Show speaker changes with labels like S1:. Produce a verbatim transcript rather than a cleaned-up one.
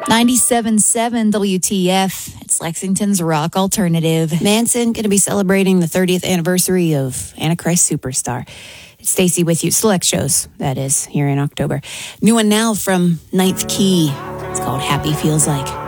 S1: ninety-seven point seven W T F. It's Lexington's rock alternative.
S2: Manson going to be celebrating the thirtieth anniversary of Antichrist Superstar. It's Stacy with you. Select shows, that is, here in October. New one now from Ninth Key. It's called Happy Feels Like.